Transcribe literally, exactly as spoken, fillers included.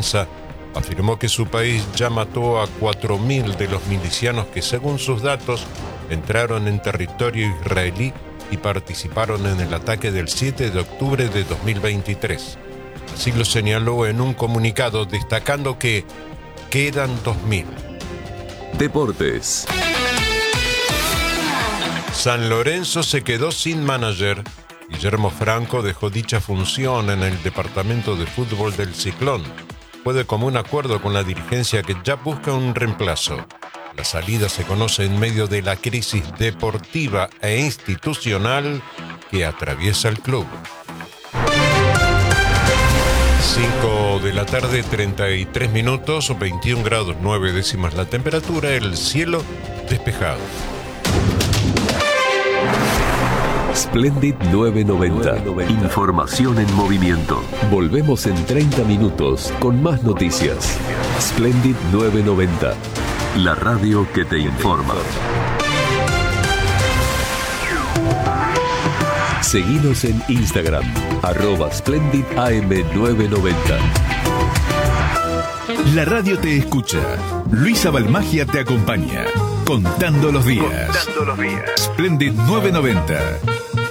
prensa, afirmó que su país ya mató a cuatro mil de los milicianos que, según sus datos, entraron en territorio israelí y participaron en el ataque del siete de octubre de dos mil veintitrés. Así lo señaló en un comunicado, destacando que quedan dos mil. Deportes. San Lorenzo se quedó sin manager. Guillermo Franco dejó dicha función en el departamento de fútbol del Ciclón. Fue de común acuerdo con la dirigencia que ya busca un reemplazo. La salida se conoce en medio de la crisis deportiva e institucional que atraviesa el club. cinco de la tarde, treinta y tres minutos, veintiún grados nueve décimas la temperatura, el cielo despejado. Splendid novecientos noventa. Información en movimiento. Volvemos en treinta minutos con más noticias. Splendid novecientos noventa. La radio que te informa. Seguinos en Instagram, arroba Splendid A M novecientos noventa. La radio te escucha. Luisa Balmagia te acompaña. Contando los días. Contando los días. Splendid novecientos noventa.